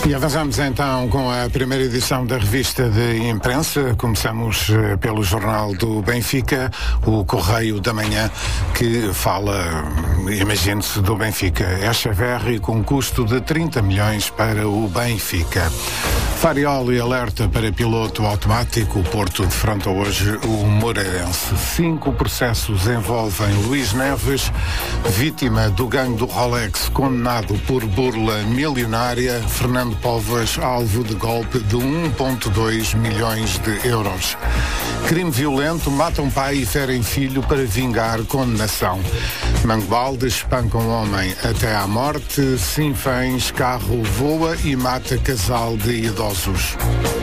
E avançamos então com a primeira edição da revista de imprensa. Começamos pelo jornal do Benfica, o Correio da Manhã, que fala, imagine-se, do Benfica. Echeverri com custo de 30 milhões para o Benfica. Farioli alerta para piloto automático. O Porto defronta hoje o Moreirense. 5 processos envolvem Luís Neves, vítima do gangue do Rolex, condenado por burla milionária. Fernando Povas, alvo de golpe de 1,2 milhões de euros. Crime violento, matam pai e ferem filho para vingar condenação. Mangualde espancam homem até à morte. Sinfãs, carro voa e mata casal de idosos.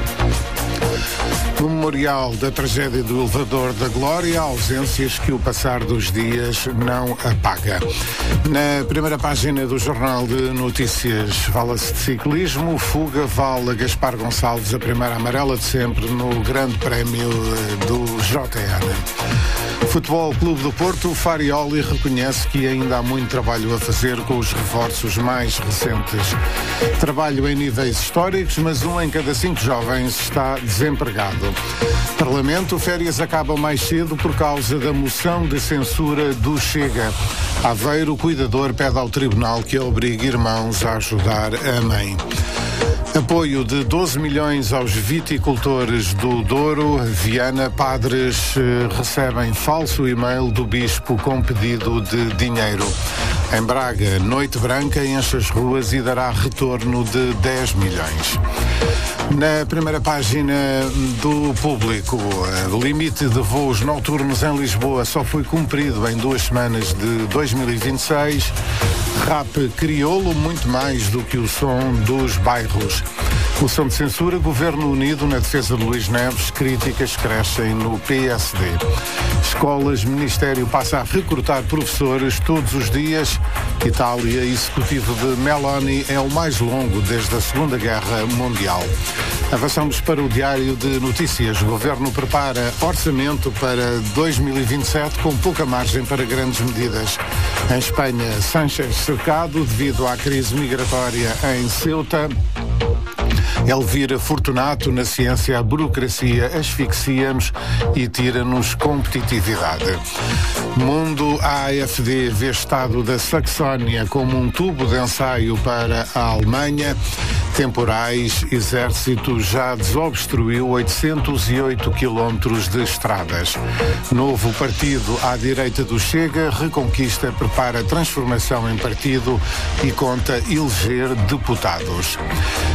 No memorial da tragédia do elevador da Glória, ausências que o passar dos dias não apaga. Na primeira página do Jornal de Notícias fala-se de ciclismo. Fuga vale a Gaspar Gonçalves a primeira amarela de sempre no Grande Prémio do JN. Futebol Clube do Porto, Farioli reconhece que ainda há muito trabalho a fazer com os reforços mais recentes. Trabalho em níveis históricos, mas 1 em cada 5 jovens está desempregado. Parlamento, férias acabam mais cedo por causa da moção de censura do Chega. Aveiro, cuidador pede ao tribunal que obrigue irmãos a ajudar a mãe. Apoio de 12 milhões aos viticultores do Douro. Viana, padres recebem falso e-mail do bispo com pedido de dinheiro. Em Braga, Noite Branca enche as ruas e dará retorno de 10 milhões. Na primeira página do Público, o limite de voos noturnos em Lisboa só foi cumprido em 2 semanas de 2026. Rap crioulo muito mais do que o som dos bairros. Moção de censura, Governo Unido na defesa de Luís Neves, críticas crescem no PSD. Escolas, Ministério passa a recrutar professores todos os dias. Itália, executivo de Meloni é o mais longo desde a Segunda Guerra Mundial. Avançamos para o Diário de Notícias. O Governo prepara orçamento para 2027 com pouca margem para grandes medidas. Em Espanha, Sánchez cercado devido à crise migratória em Ceuta. Elvira Fortunato, na ciência, a burocracia asfixia-nos e tira-nos competitividade. Mundo, a AfD vê estado da Saxónia como um tubo de ensaio para a Alemanha. Temporais, Exército já desobstruiu 808 quilómetros de estradas. Novo partido à direita do Chega, Reconquista prepara transformação em partido e conta eleger deputados.